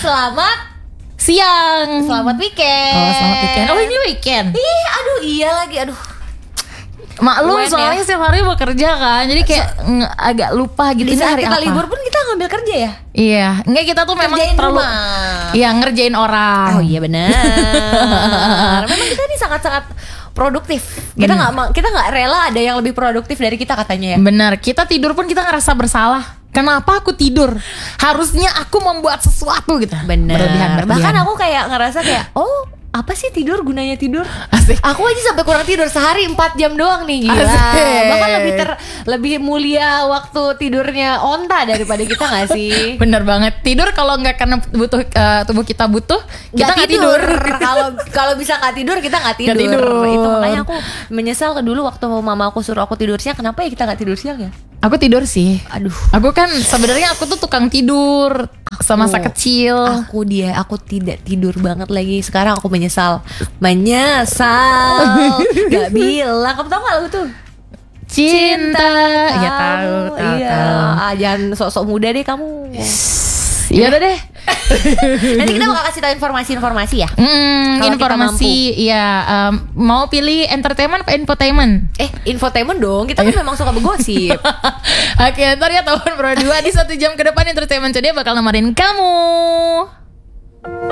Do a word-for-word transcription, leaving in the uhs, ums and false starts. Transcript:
selamat siang. Selamat weekend. Oh, selamat weekend. Oh, ini weekend. Ih, aduh iya lagi, aduh. Maklum Wen, soalnya ya. setiap hari bekerja kan. Jadi kayak nge- agak lupa gitu Di ini saat hari kita apa. libur pun kita ngambil kerja ya. Iya, enggak kita tuh memang Kerjain terlalu rumah. Iya, ngerjain orang. Oh iya benar. Memang kita ini sangat-sangat produktif. Kita Bener. nggak kita nggak rela ada yang lebih produktif dari kita katanya ya. Benar, kita tidur pun kita ngerasa bersalah. Kenapa aku tidur? Harusnya aku membuat sesuatu gitu. Benar. Berlebihan, berlebihan. Bahkan aku kayak ngerasa kayak, oh apa sih tidur, gunanya tidur? Asik. Aku aja sampai kurang tidur sehari empat jam doang nih, gila. Asik. Bahkan lebih ter lebih mulia waktu tidurnya onta daripada kita nggak sih? Bener banget. Tidur kalau nggak karena butuh uh, tubuh kita butuh, kita nggak tidur. Kalau kalau bisa nggak tidur kita nggak tidur. Nggak tidur. Itu makanya aku menyesal ke dulu waktu mama aku suruh aku tidur siang. Kenapa ya kita nggak tidur siang ya? Aku tidur sih. Aduh. Aku kan sebenarnya aku tuh tukang tidur semasa kecil. Aku dia, aku tidak tidur banget lagi. Sekarang aku menyesal, menyesal. Gak bilang, kamu tau gak lagu tuh? Cinta. Ya tahu, tahu, Iya. tahu. Ah, jangan sok-sok muda deh kamu. Ya udah deh. Nanti kita bakal kasih tahu informasi-informasi ya. Hmm, Kalau kita informasi ya um, mau pilih entertainment apa infotainment? Eh, infotainment dong. Kita kan memang suka begosip. Oke, ntar ya tahun berdua di satu jam ke depan entertainment today bakal nemenin kamu.